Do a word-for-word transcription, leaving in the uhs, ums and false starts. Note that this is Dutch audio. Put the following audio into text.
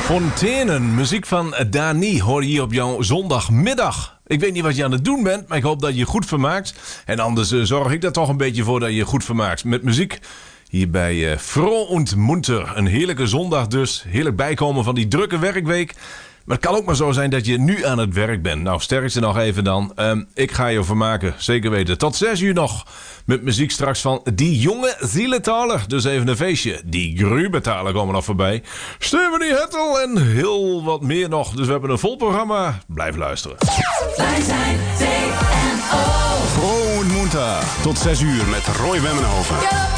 Fontainen, muziek van Dani, hoor je hier op jouw zondagmiddag. Ik weet niet wat je aan het doen bent, maar ik hoop dat je je goed vermaakt. En anders uh, zorg ik er toch een beetje voor dat je je goed vermaakt met muziek. Hier bij uh, Froh und Munter. Een heerlijke zondag dus. Heerlijk bijkomen van die drukke werkweek. Maar het kan ook maar zo zijn dat je nu aan het werk bent. Nou, sterkste nog even dan. Um, ik ga je vermaken, zeker weten. Tot zes uur nog. Met muziek straks van Die Jonge Zielentaler. Dus even een feestje. Die Grubetaler komen nog voorbij. Stephanie Hettel en heel wat meer nog. Dus we hebben een vol programma. Blijf luisteren. Wij zijn T N O. Froh und Munter. Tot zes uur met Roy Wemmenhoven.